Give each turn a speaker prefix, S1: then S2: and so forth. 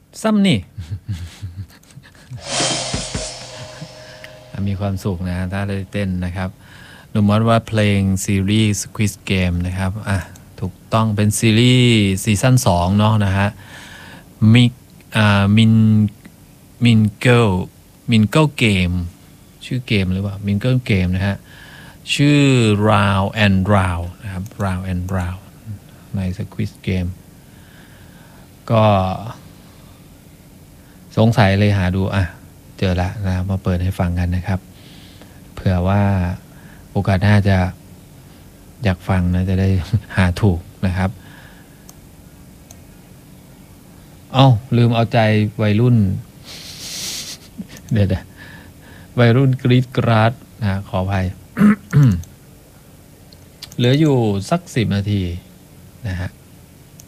S1: ซ้ำนี่ มีความสุขนะถ้าได้เต้นนะครับหนุ่มมอสว่าเพลงซีรีส์ Squid Game นะครับถูกต้องเป็นซีรีส์ซีซั่น2เนาะนะฮะมิมินเกิลเกมชื่อเกมหรือเปล่ามินเกิลเกมนะฮะชื่อ Round and Round นะครับ Round and Round ใน Squid Game ก็สงสัยเลยหาดูเจอละนะมาเปิดให้ฟังกันนะครับเผื่อว่าโอกาสหน้าจะอยากฟังนะจะได้หาถูกนะครับลืมเอาใจวัยรุ่นเดี๋ยววัยรุ่นกรี๊ดกราดนะขออภัย เหลืออยู่สัก10 นาทีนะฮะ